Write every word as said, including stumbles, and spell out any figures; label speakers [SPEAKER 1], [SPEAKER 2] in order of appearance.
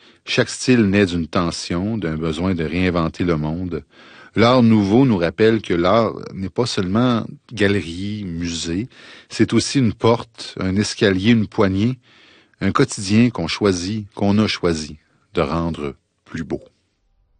[SPEAKER 1] Chaque style naît d'une tension, d'un besoin de réinventer le monde. L'art nouveau nous rappelle que l'art n'est pas seulement galerie, musée, c'est aussi une porte, un escalier, une poignée, un quotidien qu'on choisit, qu'on a choisi de rendre plus beau.